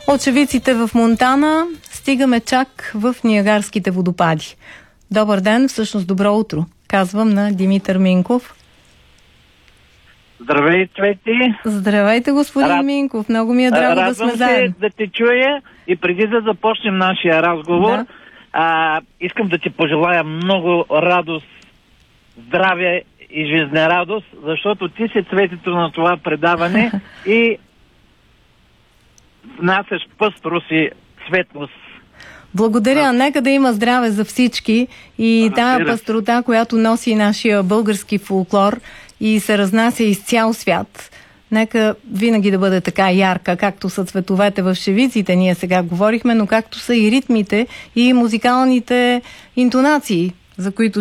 От Шевиците в Монтана стигаме чак в Ниагарските водопади. Добър ден, всъщност добро утро, казвам на Димитър Минков. Здравей, Цвети! Здравейте, господин Минков, много ми е драго да сме заедно. Радвам се да те чуя и преди да започнем нашия разговор, искам да ти пожелая много радост, здраве и жизнерадост, защото ти си цветето на това предаване и внасяш пъстрост и светлост. Благодаря. Нека да има здраве за всички и тая пъстрота, която носи нашия български фолклор и се разнася из цял свят. Нека винаги да бъде така ярка, както са цветовете в Шевиците, ние сега говорихме, но както са и ритмите и музикалните интонации, за които